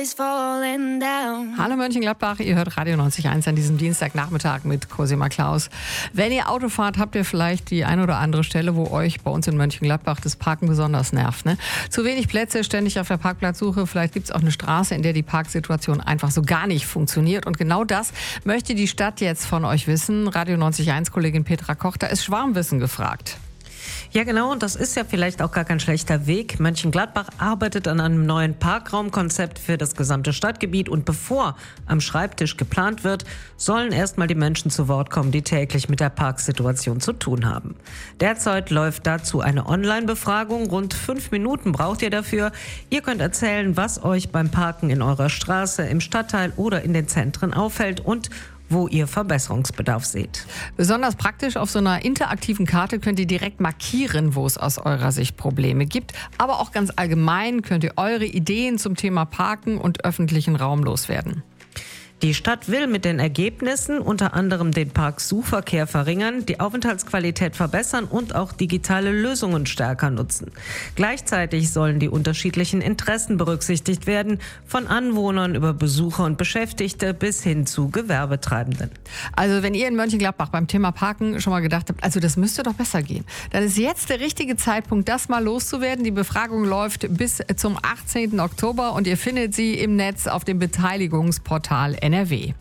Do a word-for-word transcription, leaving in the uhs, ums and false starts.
Hallo Mönchengladbach, ihr hört Radio neunzig Komma eins an diesem Dienstagnachmittag mit Cosima Klaus. Wenn ihr Auto fahrt, habt ihr vielleicht die ein oder andere Stelle, wo euch bei uns in Mönchengladbach das Parken besonders nervt. Ne? Zu wenig Plätze, ständig auf der Parkplatzsuche. Vielleicht gibt es auch eine Straße, in der die Parksituation einfach so gar nicht funktioniert. Und genau das möchte die Stadt jetzt von euch wissen. Radio neunzig Komma eins Kollegin Petra Koch, da ist Schwarmwissen gefragt. Ja genau, und das ist ja vielleicht auch gar kein schlechter Weg. Mönchengladbach arbeitet an einem neuen Parkraumkonzept für das gesamte Stadtgebiet. Und bevor am Schreibtisch geplant wird, sollen erstmal die Menschen zu Wort kommen, die täglich mit der Parksituation zu tun haben. Derzeit läuft dazu eine Online-Befragung. Rund fünf Minuten braucht ihr dafür. Ihr könnt erzählen, was euch beim Parken in eurer Straße, im Stadtteil oder in den Zentren auffällt und wo ihr Verbesserungsbedarf seht. Besonders praktisch, auf so einer interaktiven Karte könnt ihr direkt markieren, wo es aus eurer Sicht Probleme gibt. Aber auch ganz allgemein könnt ihr eure Ideen zum Thema Parken und öffentlichen Raum loswerden. Die Stadt will mit den Ergebnissen unter anderem den Parksuchverkehr verringern, die Aufenthaltsqualität verbessern und auch digitale Lösungen stärker nutzen. Gleichzeitig sollen die unterschiedlichen Interessen berücksichtigt werden, von Anwohnern über Besucher und Beschäftigte bis hin zu Gewerbetreibenden. Also wenn ihr in Mönchengladbach beim Thema Parken schon mal gedacht habt, also das müsste doch besser gehen, dann ist jetzt der richtige Zeitpunkt, das mal loszuwerden. Die Befragung läuft bis zum achtzehnten Oktober und ihr findet sie im Netz auf dem Beteiligungsportal N R W.